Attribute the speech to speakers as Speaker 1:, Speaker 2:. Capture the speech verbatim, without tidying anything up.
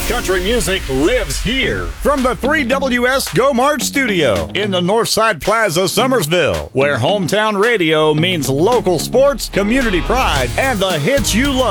Speaker 1: Country music lives here.
Speaker 2: From the three W S Go March studio in the Northside Plaza, Summersville, where hometown radio means local sports, community pride, and the hits you love.